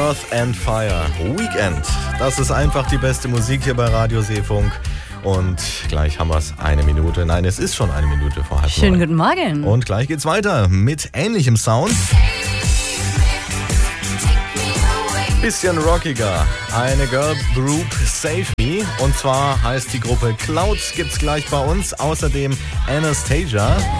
Earth and Fire, Weekend. Das ist einfach die beste Musik hier bei Radio Seefunk. Und gleich haben wir es 1 Minute. Nein, es ist schon 1 Minute vor 8:30. Schönen guten Morgen. Und gleich geht's weiter mit ähnlichem Sound. Bisschen rockiger. Eine Girl Group, Save Me. Und zwar heißt die Gruppe Clouds, gibt's gleich bei uns. Außerdem Anastasia.